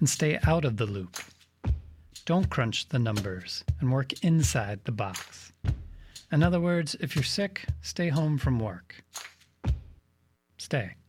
and stay out of the loop. Don't crunch the numbers and work inside the box. In other words, if you're sick, stay home from work. Stay.